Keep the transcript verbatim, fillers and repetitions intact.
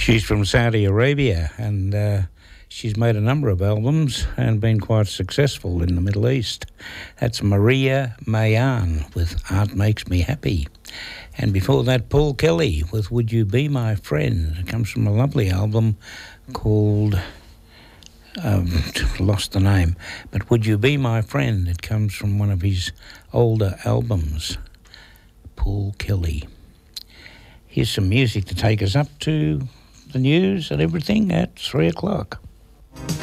She's from Saudi Arabia, and uh, she's made a number of albums and been quite successful in the Middle East. That's Maria Mayan with Art Makes Me Happy. And before that, Paul Kelly with Would You Be My Friend. It comes from a lovely album called... Um, lost the name, but Would You Be My Friend? It comes from one of his older albums, Paul Kelly. Here's some music to take us up to the news and everything at three o'clock.